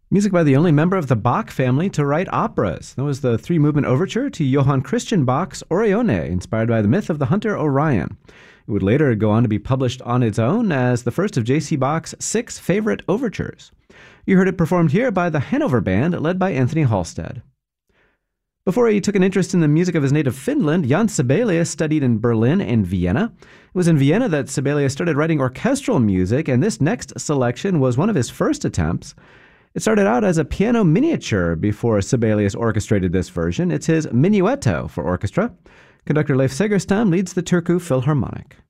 Music by the only member of the Bach family to write operas. That was the three-movement overture to Johann Christian Bach's Orione, inspired by the myth of the hunter Orion. It would later go on to be published on its own as the first of J.C. Bach's 6 favorite overtures. You heard it performed here by the Hanover Band, led by Anthony Halstead. Before he took an interest in the music of his native Finland, Jan Sibelius studied in Berlin and Vienna. It was in Vienna that Sibelius started writing orchestral music, and this next selection was one of his first attempts. It started out as a piano miniature before Sibelius orchestrated this version. It's his Minuetto for orchestra. Conductor Leif Segerstam leads the Turku Philharmonic.